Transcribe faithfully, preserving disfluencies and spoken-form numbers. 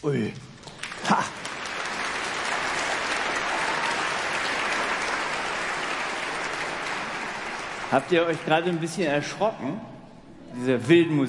Ui. Ha. Habt ihr euch gerade ein bisschen erschrocken? Diese wilden Musik.